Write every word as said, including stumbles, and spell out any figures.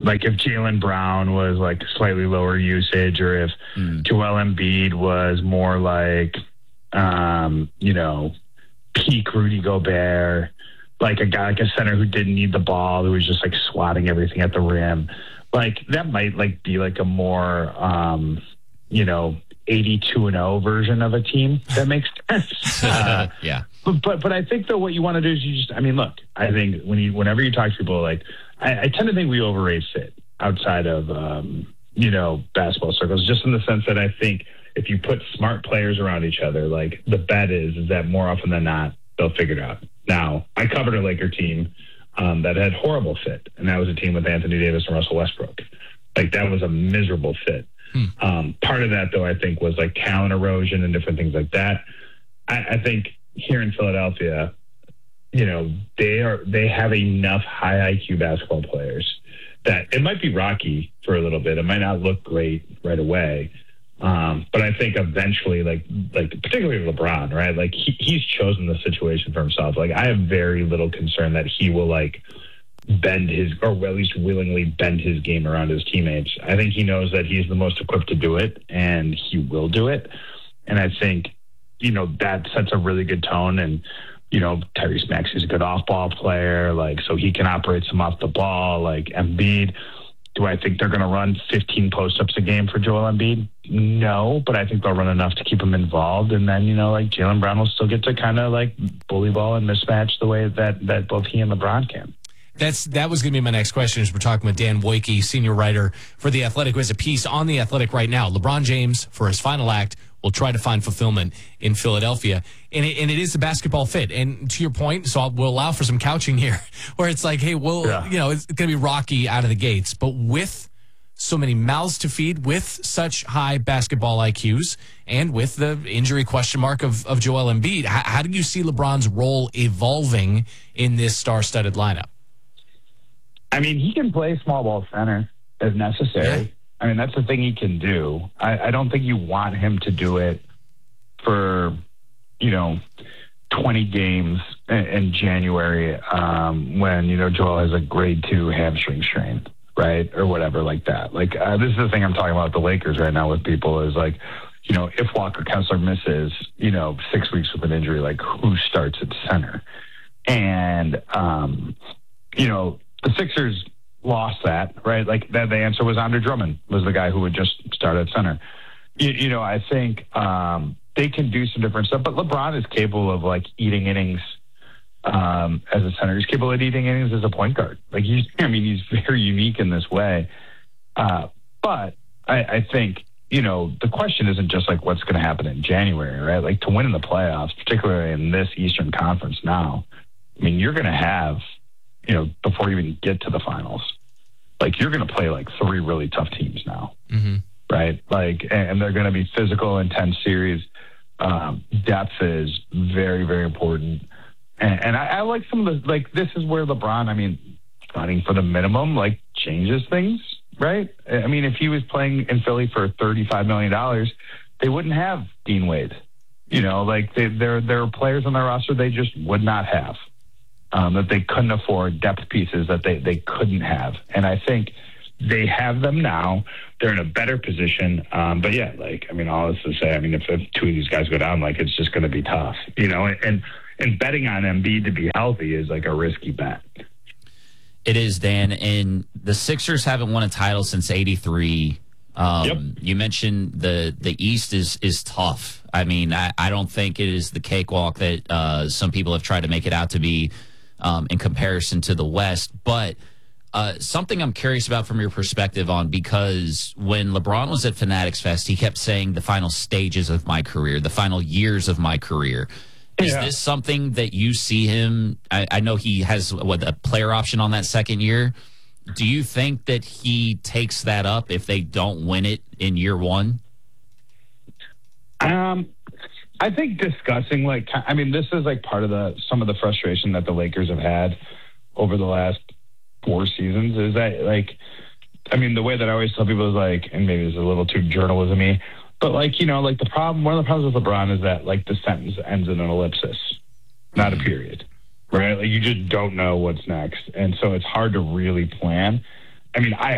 like if Jaylen Brown was like slightly lower usage, or if mm. Joel Embiid was more like, um, you know, peak Rudy Gobert, like a guy like a center who didn't need the ball, who was just like swatting everything at the rim. Like that might like be like a more, um, you know, eighty-two and oh version of a team. That makes sense. Uh, yeah. But, but but I think that what you want to do is you just, I mean, look, I think when you, whenever you talk to people, like, I, I tend to think we overrate fit outside of, um, you know, basketball circles, just in the sense that I think if you put smart players around each other, like the bet is, is that more often than not, they'll figure it out. Now, I covered a Laker team um, that had horrible fit, and that was a team with Anthony Davis and Russell Westbrook. Like, that was a miserable fit. Hmm. Um, part of that, though, I think, was like talent erosion and different things like that. I, I think here in Philadelphia, you know, they are they have enough high I Q basketball players that it might be rocky for a little bit. It might not look great right away. Um, but I think eventually, like, like particularly LeBron, right? Like he, he's chosen the situation for himself. Like I have very little concern that he will like bend his, or at least willingly bend his game around his teammates. I think he knows that he's the most equipped to do it, and he will do it. And I think, you know, that sets a really good tone. And, you know, Tyrese Maxey's a good off-ball player, like, so he can operate some off the ball. Like Embiid, do I think they're going to run fifteen post-ups a game for Joel Embiid? No, but I think they'll run enough to keep him involved. And then, you know, like Jaylen Brown will still get to kind of like bully ball and mismatch the way that, that both he and LeBron can. That's That was going to be my next question, as we're talking with Dan Wojcicki, senior writer for The Athletic, who has a piece on The Athletic right now. LeBron James, for his final act, will try to find fulfillment in Philadelphia. And it, and it is a basketball fit. And to your point, so I'll, we'll allow for some couching here, where it's like, hey, well, yeah. you know, it's going to be rocky out of the gates. But with so many mouths to feed, with such high basketball I Qs, and with the injury question mark of, of Joel Embiid, how, how do you see LeBron's role evolving in this star-studded lineup? I mean, he can play small ball center as necessary. Yeah. I mean, that's the thing he can do. I, I don't think you want him to do it for, you know, twenty games in, in January um, when, you know, Joel has a grade two hamstring strain, right? Or whatever like that. Like, uh, this is the thing I'm talking about the Lakers right now with people is like, you know, if Walker Kessler misses, you know, six weeks with an injury, like who starts at center? And, um, you know, the Sixers lost that, right? Like that, the answer was Andre Drummond was the guy who would just start at center. You, you know, I think um, they can do some different stuff, but LeBron is capable of like eating innings um, as a center. He's capable of eating innings as a point guard. Like he's, I mean, he's very unique in this way. Uh, but I, I think, you know, the question isn't just like what's going to happen in January, right? Like to win in the playoffs, particularly in this Eastern Conference now, I mean, you're going to have, you know, before you even get to the finals, like you're going to play like three really tough teams now, mm-hmm. right? Like, and they're going to be physical, intense series. Um, depth is very, very important. And, and I, I like some of the, like, this is where LeBron, I mean, fighting for the minimum, like changes things, right? I mean, if he was playing in Philly for thirty-five million dollars, they wouldn't have Dean Wade. You know, like they, there, there are players on their roster they just would not have. Um, that they couldn't afford, depth pieces that they, they couldn't have. And I think they have them now. They're in a better position. Um, but yeah, like, I mean, all this to say, I mean, if, if two of these guys go down, like, it's just going to be tough, you know, and, and betting on Embiid to be healthy is like a risky bet. It is, Dan. And the Sixers haven't won a title since eighty-three. Um, yep. You mentioned the, the East is, is tough. I mean, I, I don't think it is the cakewalk that uh, some people have tried to make it out to be. Um, in comparison to the West. But uh, something I'm curious about from your perspective on, because when LeBron was at Fanatics Fest, he kept saying the final stages of my career, the final years of my career. Is yeah. this something that you see him? I, I know he has what a player option on that second year. Do you think that he takes that up if they don't win it in year one? Um. I think discussing, like, I mean, this is like part of the some of the frustration that the Lakers have had over the last four seasons is that, like, I mean, the way that I always tell people is like, and maybe it's a little too journalism-y, but like, you know, like the problem, one of the problems with LeBron is that like the sentence ends in an ellipsis, not a period, right? Like you just don't know what's next. And so it's hard to really plan. I mean, I